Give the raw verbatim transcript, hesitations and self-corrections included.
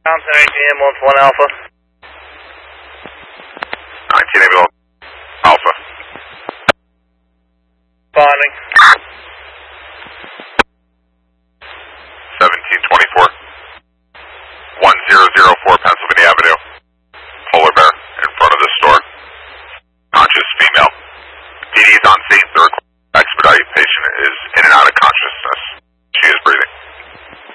Thompson A T M one one Alpha. nineteen Able Alpha. Bonding. seventeen twenty-four. one zero zero four.